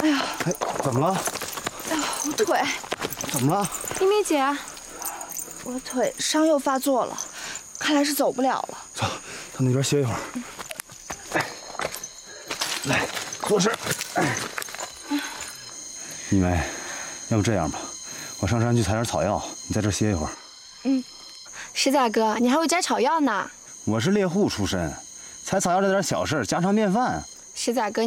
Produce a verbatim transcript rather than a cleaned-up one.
哎呀， 哎，怎么了？ 哎呀，我腿。 怎么了？ 咪咪姐，我腿伤又发作了，看来是走不了了。 走，到那边歇一会儿。哎，来，坐这儿。哎，一梅，要不这样吧，我上山去采点草药，你在这儿歇一会儿。 嗯，石仔哥，你还会摘草药呢？ 我是猎户出身，采草药这点小事家常便饭。 石仔哥。